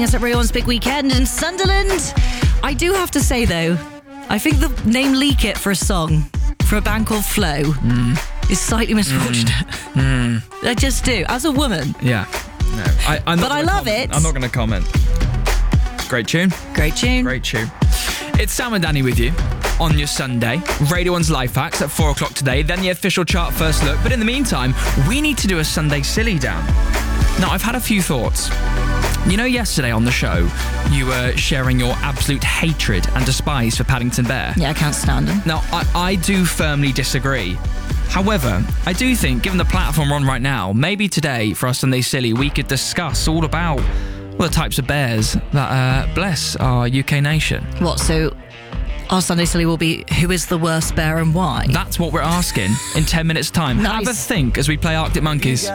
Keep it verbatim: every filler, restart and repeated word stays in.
Yes, at Ray-On's Big Weekend in Sunderland. I do have to say, though, I think the name Leak It for a song for a band called Flow mm. is slightly misfortunate. Mm. Mm. I just do. As a woman. Yeah. No, I, I'm not but I love comment. it. I'm not going to comment. Great tune. Great tune. Great tune. It's Sam and Danny with you on your Sunday. Radio one's Life Hacks at four o'clock today, then the official chart first look. But in the meantime, we need to do a Sunday Silly Down. Now, I've had a few thoughts. You know, yesterday on the show, you were sharing your absolute hatred and despise for Paddington Bear. Yeah, I can't stand him. Now, I, I do firmly disagree. However, I do think, given the platform we're on right now, maybe today, for our Sunday Silly, we could discuss all about well, the types of bears that uh, bless our U K nation. What, so our Sunday Silly will be, who is the worst bear and why? That's what we're asking in ten minutes' time. Nice. Have a think as we play Arctic Monkeys.